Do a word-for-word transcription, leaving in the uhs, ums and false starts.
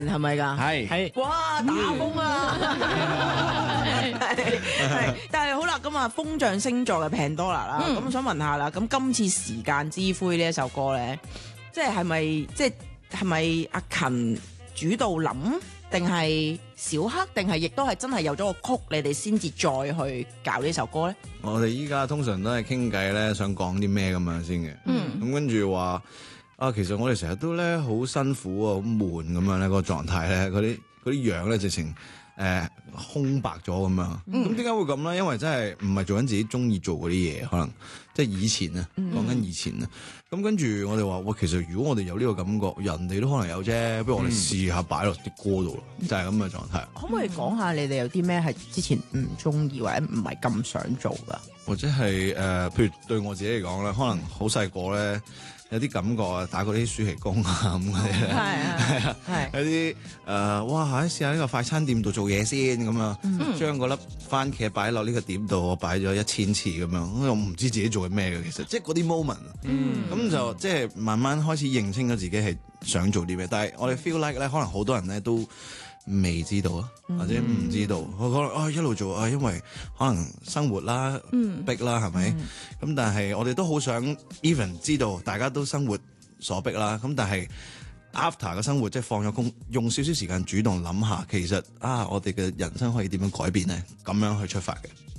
係咪㗎？ 係係哇，打風啊！係，但係好啦，咁啊，風象星座嘅 Pandora 啦，咁我想問下啦，咁今次時間之灰呢一首歌咧，即係係咪即係係咪阿勤主導諗，定係小黑，定係亦都係真係有咗個曲，你哋先至再去搞呢首歌咧？ 我哋依家通常都係傾偈咧，想講啲咩咁樣先嘅。 嗯， 咁跟住話啊，其實我哋成日都咧好辛苦啊，好悶咁樣咧，個狀態咧，嗰啲嗰啲樣咧直情誒空白咗咁樣。咁點解會咁咧？因為真係唔係做緊自己中意做嗰啲嘢，可能即係以前啊，講緊以前啊。咁跟住我哋話，喂，其實如果我哋有呢個感覺，人哋都可能有啫，不如我哋試下擺落啲歌度咯，就係咁嘅狀態。 可唔可以講下你哋有啲咩係之前唔中意或者唔係咁想做噶？ 或者係誒、呃，譬如對我自己嚟講咧，可能好細個咧。有啲感覺啊，打過啲暑期工啊咁嗰啲咧， 係啊，係有啲誒、呃，哇！喺試下呢個快餐店度做嘢先咁啊， 嗯、 將嗰粒番茄擺落呢個碟度，我擺咗一千次咁樣，我唔知自己做緊咩嘅，其實即係嗰啲 moment，咁、嗯、就即係慢慢開始認清咗自己係想做啲咩，但係我哋 feel like 咧，可能好多人咧都未知道啊，或者唔知道，我可能啊一路做啊，因為可能生活啦、嗯、逼啦，係咪？咁、嗯、但係我哋都好想 even 知道，大家都生活所逼啦。咁但係 after 嘅生活，即係放咗工，用少少時間主動諗下，其實啊，我哋嘅人生可以點樣改變咧？咁樣去出發嘅。